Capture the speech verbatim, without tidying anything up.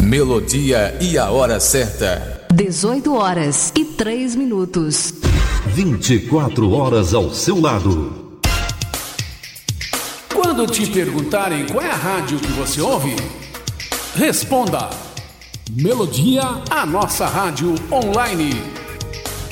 Melodia e a hora certa. dezoito horas e três minutos. vinte e quatro horas ao seu lado. Quando te perguntarem qual é a rádio que você ouve, responda: Melodia, a nossa rádio online.